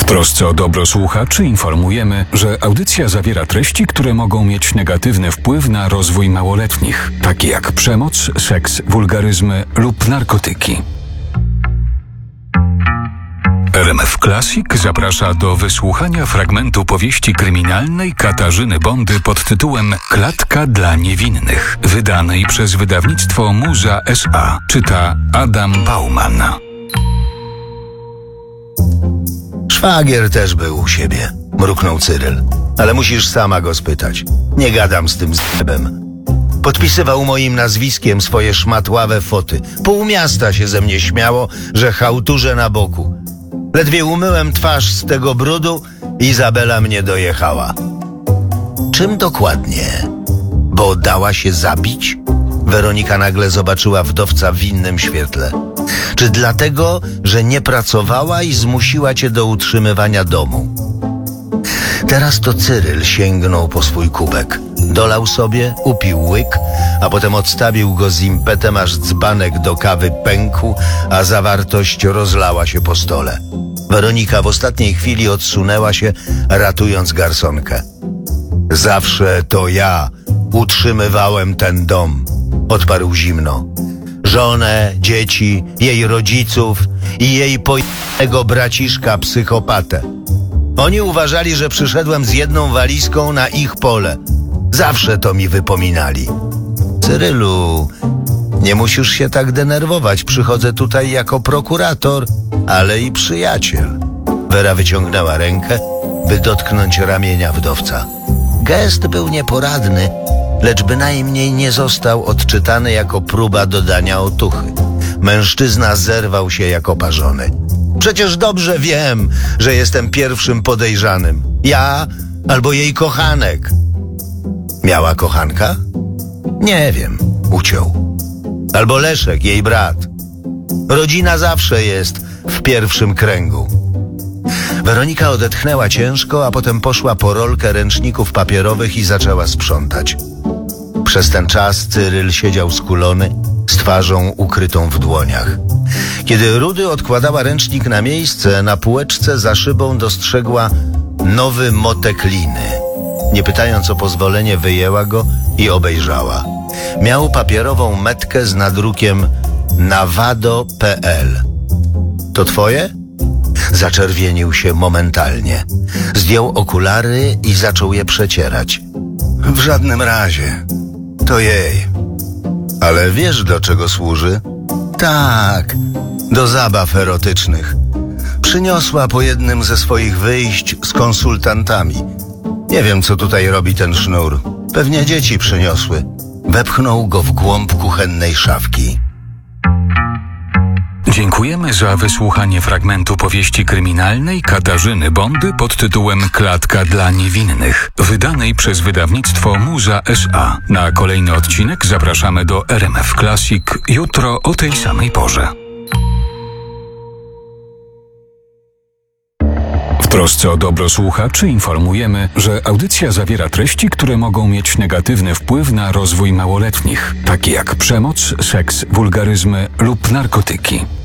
W trosce o dobro słuchaczy informujemy, że audycja zawiera treści, które mogą mieć negatywny wpływ na rozwój małoletnich, takie jak przemoc, seks, wulgaryzmy lub narkotyki. RMF Classic zaprasza do wysłuchania fragmentu powieści kryminalnej Katarzyny Bondy pod tytułem Klatka dla niewinnych, wydanej przez wydawnictwo Muza S.A. Czyta Adam Bauman. Szwagier też był u siebie, mruknął Cyryl. Ale musisz sama go spytać. Nie gadam z tym zjebem. Podpisywał moim nazwiskiem swoje szmatławe foty. Pół miasta się ze mnie śmiało, że chałturze na boku. Ledwie umyłem twarz z tego brudu, Izabela mnie dojechała. Czym dokładnie? Bo dała się zabić? Weronika nagle zobaczyła wdowca w innym świetle. Czy dlatego, że nie pracowała i zmusiła cię do utrzymywania domu? Teraz to Cyryl sięgnął po swój kubek. Dolał sobie, upił łyk, a potem odstawił go z impetem, aż dzbanek do kawy pękł, a zawartość rozlała się po stole. Weronika w ostatniej chwili odsunęła się, ratując garsonkę. Zawsze to ja utrzymywałem ten dom, odparł zimno. Żonę, dzieci, jej rodziców i jej pojebanego braciszka psychopatę. Oni uważali, że przyszedłem z jedną walizką na ich pole. Zawsze to mi wypominali. Cyrylu, nie musisz się tak denerwować. Przychodzę tutaj jako prokurator, ale i przyjaciel. Wera wyciągnęła rękę, by dotknąć ramienia wdowca. Gest był nieporadny, lecz bynajmniej nie został odczytany jako próba dodania otuchy. Mężczyzna zerwał się jak oparzony. Przecież dobrze wiem, że jestem pierwszym podejrzanym. Ja albo jej kochanek. Miała kochanka? Nie wiem, uciął. Albo Leszek, jej brat. Rodzina zawsze jest w pierwszym kręgu. Weronika odetchnęła ciężko, a potem poszła po rolkę ręczników papierowych i zaczęła sprzątać. Przez ten czas Cyryl siedział skulony, z twarzą ukrytą w dłoniach. Kiedy Rudy odkładała ręcznik na miejsce, na półeczce za szybą dostrzegła nowy motek liny. Nie pytając o pozwolenie, wyjęła go i obejrzała. Miał papierową metkę z nadrukiem nawado.pl. To twoje? Zaczerwienił się momentalnie. Zdjął okulary i zaczął je przecierać. W żadnym razie. To jej. Ale wiesz, do czego służy? Tak, do zabaw erotycznych. Przyniosła po jednym ze swoich wyjść z konsultantami. Nie wiem, co tutaj robi ten sznur. Pewnie dzieci przyniosły. Wepchnął go w głąb kuchennej szafki. Dziękujemy za wysłuchanie fragmentu powieści kryminalnej Katarzyny Bondy pod tytułem Klatka dla niewinnych, wydanej przez wydawnictwo Muza S.A. Na kolejny odcinek zapraszamy do RMF Classic jutro o tej samej porze. W trosce o dobro słuchaczy informujemy, że audycja zawiera treści, które mogą mieć negatywny wpływ na rozwój małoletnich, takie jak przemoc, seks, wulgaryzmy lub narkotyki.